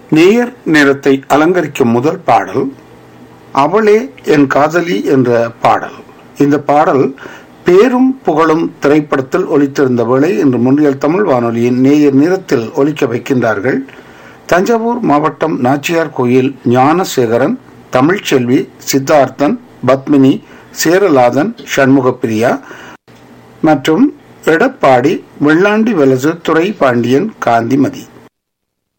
நேயர் நேரத்தை அலங்கரிக்கும் முதல் பாடல் அவளே என் காதலி என்ற பாடல். இந்த பாடல் பேரும் புகழும் திரைப்படத்தில் ஒலித்திருந்த வேளை இன்று முன்னியல் தமிழ் வானொலியின் நேயர் நேரத்தில் ஒலிக்க வைக்கின்றார்கள். தஞ்சாவூர் மாவட்டம் நாச்சியார் கோயில் ஞானசேகரன், தமிழ்ச்செல்வி, சித்தார்த்தன், பத்மினி, சேரலாதன், சண்முகப்பிரியா மற்றும் எடப்பாடி, வெள்ளாண்டி வலசு, துறை பாண்டியன், காந்திமதி.